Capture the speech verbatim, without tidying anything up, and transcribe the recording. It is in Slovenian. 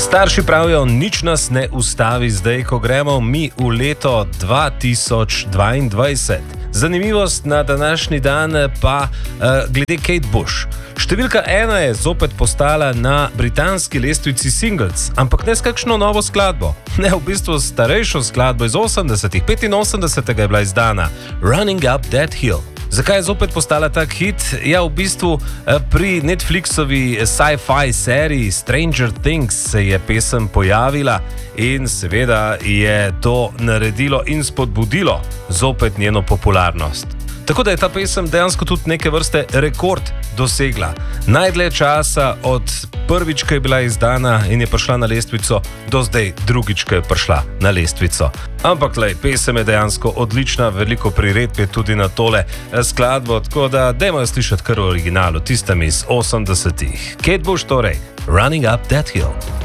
Starši pravijo, nič nas ne ustavi zdaj, ko gremo mi v leto dva tisoč dvaindvajset. Zanimivost na današnji dan pa uh, glede Kate Bush. Številka ena je zopet postala na britanski lestvici singles, ampak ne s kakšno novo skladbo. Ne, v bistvu starejšo skladbo iz osemdesetih, petinosemdesetega je bila izdana Running Up That Hill. Zakaj je zopet postala tak hit? Ja, v bistvu pri Netflixovi sci-fi seriji Stranger Things se je pesem pojavila in seveda je to naredilo in spodbudilo zopet njeno popularnost. Tako da je ta pesem dejansko tudi neke vrste rekord dosegla. Najdlje časa od prvič, ko je bila izdana in je prišla na lestvico, do zdaj drugič, ko je prišla na lestvico. Ampak lej, pesem je dejansko odlična, veliko priredb je tudi na tole skladbo, tako da dajmo jo slišati kar v originalu, tistem iz osemdesetih. Kate Bush torej, Running Up That Hill.